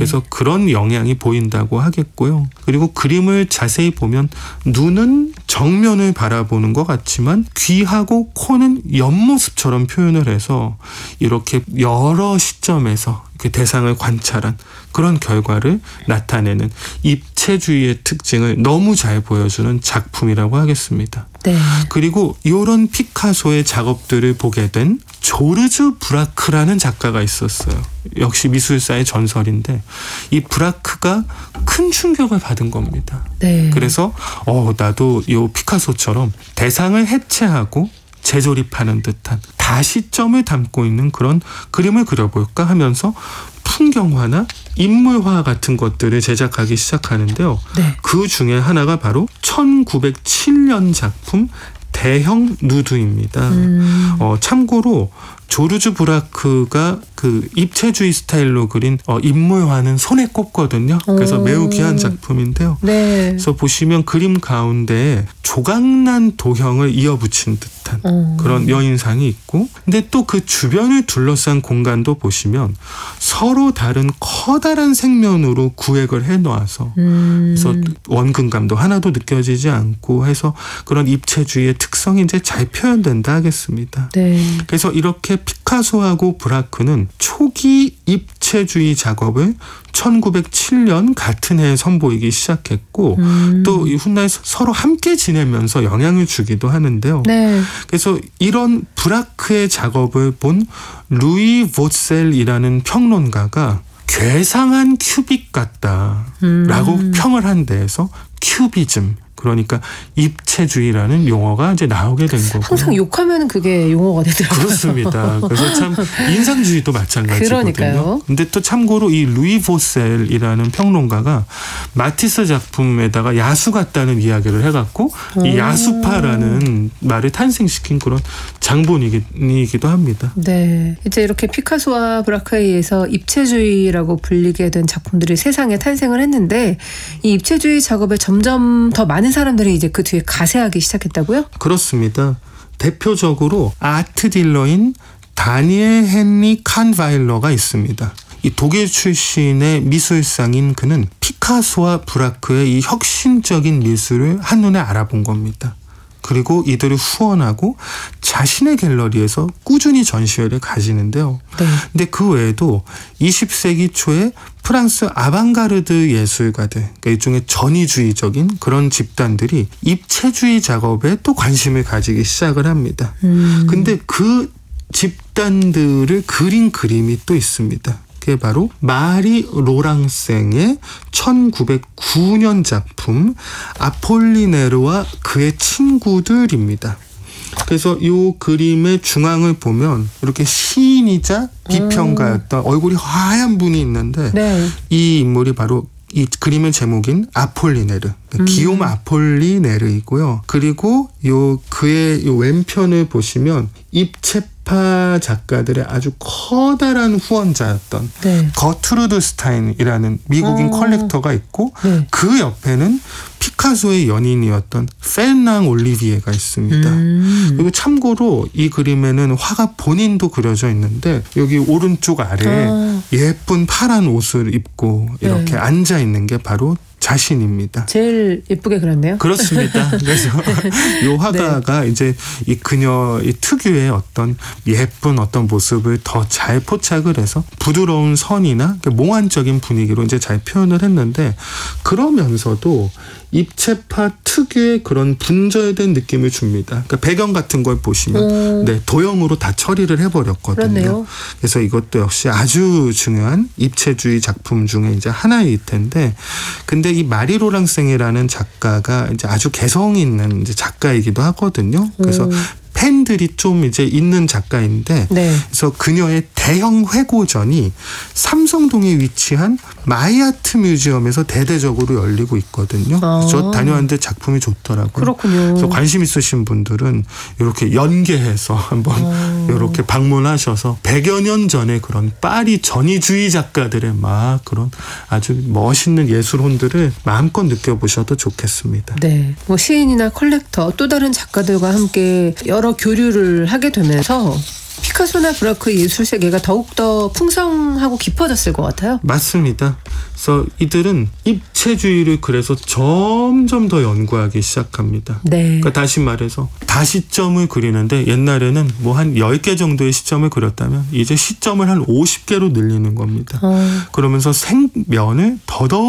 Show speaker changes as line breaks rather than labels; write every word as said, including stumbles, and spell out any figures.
그래서 그런 영향이 보인다고 하겠고요. 그리고 그림을 자세히 보면 눈은 정면을 바라보는 것 같지만 귀하고 코는 옆모습처럼 표현을 해서 이렇게 여러 시점에서 그 대상을 관찰한 그런 결과를 나타내는 입체주의의 특징을 너무 잘 보여주는 작품이라고 하겠습니다.
네.
그리고 이런 피카소의 작업들을 보게 된 조르주 브라크라는 작가가 있었어요. 역시 미술사의 전설인데 이 브라크가 큰 충격을 받은 겁니다.
네.
그래서 어 나도 이 피카소처럼 대상을 해체하고 재조립하는 듯한 다시점을 담고 있는 그런 그림을 그려볼까 하면서 풍경화나 인물화 같은 것들을 제작하기 시작하는데요.
네.
그 중에 하나가 바로 천구백칠 년 작품 대형 누드입니다.
음.
어, 참고로 조르주 브라크가 그 입체주의 스타일로 그린 어, 인물화는 손에 꼽거든요. 그래서
오.
매우 귀한 작품인데요.
네.
그래서 보시면 그림 가운데 조각난 도형을 이어붙인 듯한
오.
그런 여인상이 있고, 근데 또 그 주변을 둘러싼 공간도 보시면 서로 다른 커다란 색면으로 구획을 해놓아서
음.
그래서 원근감도 하나도 느껴지지 않고 해서 그런 입체주의의 특성이 이제 잘 표현된다 하겠습니다.
네.
그래서 이렇게 피카소하고 브라크는 초기 입체주의 작업을 천구백칠 년 같은 해에 선보이기 시작했고
음.
또 이 훗날 서로 함께 지내면서 영향을 주기도 하는데요.
네.
그래서 이런 브라크의 작업을 본 루이 보셀이라는 평론가가 괴상한 큐빅 같다라고
음.
평을 한 데에서 큐비즘, 그러니까 입체주의라는 용어가 이제 나오게 된 거고요.
항상 욕하면 그게 용어가 되더라고요.
그렇습니다. 그래서 참 인상주의도 마찬가지거든요.
그러니까요.
근데 또 참고로 이 루이 보셀이라는 평론가가 마티스 작품에다가 야수 같다는 이야기를 해갖고 이 야수파라는 말을 탄생시킨 그런 장본이기도 합니다.
네, 이제 이렇게 피카소와 브라크에 의해서 입체주의라고 불리게 된 작품들이 세상에 탄생을 했는데 이 입체주의 작업에 점점 더 많은 사람들이 이제 그 뒤에 가세하기 시작했다고요?
그렇습니다. 대표적으로 아트 딜러인 다니엘 헨리 칸바일러가 있습니다. 이 독일 출신의 미술상인 그는 피카소와 브라크의 이 혁신적인 미술을 한눈에 알아본 겁니다. 그리고 이들을 후원하고 자신의 갤러리에서 꾸준히 전시회를 가지는데요.
네.
근데 그 외에도 이십 세기 초에 프랑스 아방가르드 예술가들, 그러니까 일종의 전위주의적인 그런 집단들이 입체주의 작업에 또 관심을 가지기 시작을 합니다.
음.
근데 그 집단들을 그린 그림이 또 있습니다. 그게 바로 마리 로랑생의 천구백구 년 작품 아폴리네르와 그의 친구들입니다. 그래서 이 그림의 중앙을 보면 이렇게 시인이자 비평가였던 음. 얼굴이 하얀 분이 있는데
네.
이 인물이 바로 이 그림의 제목인 아폴리네르,
음.
기욤 아폴리네르이고요. 그리고 요 그의 요 왼편을 보시면 입체파 작가들의 아주 커다란 후원자였던
네.
거트루드 스타인이라는 미국인
어.
컬렉터가 있고
네.
그 옆에는 피카소의 연인이었던 페르낭 올리비에가 있습니다.
음.
그리고 참고로 이 그림에는 화가 본인도 그려져 있는데 여기 오른쪽 아래에
아.
예쁜 파란 옷을 입고 이렇게
네.
앉아 있는 게 바로 자신입니다.
제일 예쁘게 그렸네요.
그렇습니다. 그래서 이 화가가 네. 이제 이 그녀의 특유의 어떤 예쁜 어떤 모습을 더 잘 포착을 해서 부드러운 선이나 몽환적인 분위기로 이제 잘 표현을 했는데, 그러면서도 입체파 특유의 그런 분절된 느낌을 줍니다. 그러니까 배경 같은 걸 보시면 음. 네, 도형으로 다 처리를 해버렸거든요.
그렇네요.
그래서 이것도 역시 아주 중요한 입체주의 작품 중에 이제 하나일 텐데, 근데 이 마리 로랑생이라는 작가가 이제 아주 개성 있는 이제 작가이기도 하거든요. 그래서 음. 팬들이 좀 이제 있는 작가인데, 네. 그래서 그녀의 대형 회고전이 삼성동에 위치한 마이아트 뮤지엄에서 대대적으로 열리고 있거든요. 아. 저 다녀왔는데 작품이 좋더라고요.
그렇군요.
그래서 관심 있으신 분들은 이렇게 연계해서 한번 아. 이렇게 방문하셔서 백여 년 전에 그런 파리 전위주의 작가들의 막 그런 아주 멋있는 예술혼들을 마음껏 느껴보셔도 좋겠습니다.
네, 뭐 시인이나 컬렉터 또 다른 작가들과 함께 여러 교류를 하게 되면서 피카소나 브라크의 예술 세계가 더욱더 풍성하고 깊어졌을 것 같아요.
맞습니다. 그래서 이들은 입체주의를 그래서 점점 더 연구하기 시작합니다.
네.
그러니까 다시 말해서 다시점을 그리는데 옛날에는 뭐 한 열 개 정도의 시점을 그렸다면 이제 시점을 한 오십 개로 늘리는 겁니다.
어.
그러면서 생면을 더더욱